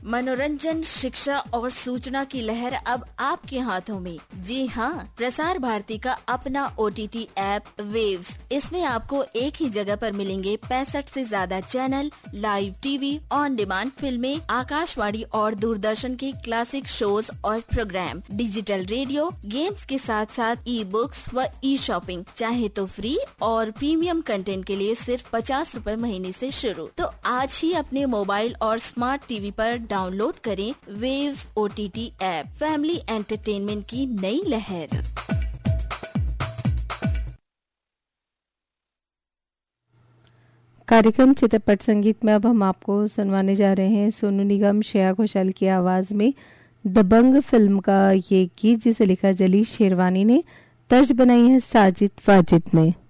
मनोरंजन, शिक्षा और सूचना की लहर अब आपके हाथों में। जी हाँ, प्रसार भारती का अपना OTT ऐप वेव्स। इसमें आपको एक ही जगह पर मिलेंगे 65 से ज्यादा channel, live TV, on demand फिल्में, आकाशवाणी और दूरदर्शन के क्लासिक शोज और प्रोग्राम, डिजिटल रेडियो, गेम्स के साथ साथ ई बुक्स व ई शॉपिंग। चाहे तो फ्री और प्रीमियम कंटेंट के लिए सिर्फ 50 रूपए महीने से शुरू। तो आज ही अपने मोबाइल और स्मार्ट टीवी पर डाउनलोड करें waves OTT app. Family entertainment की नई लहर। कार्यक्रम चित्रपट संगीत में अब हम आपको सुनवाने जा रहे हैं सोनू निगम, श्रेया घोषाल की आवाज में दबंग फिल्म का ये गीत, जिसे लिखा जली शेरवानी ने, तर्ज बनाई है साजिद वाजिद ने।